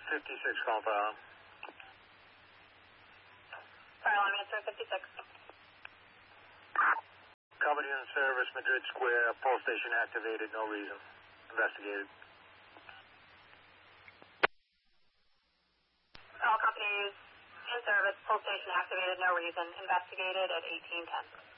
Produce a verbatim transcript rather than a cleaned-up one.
fifty-six, call file. Fire alarm answer fifty-six. Company in service, Madrid Square, pole station activated, no reason. Investigated. All companies in service, pole station activated, no reason. Investigated at eighteen ten.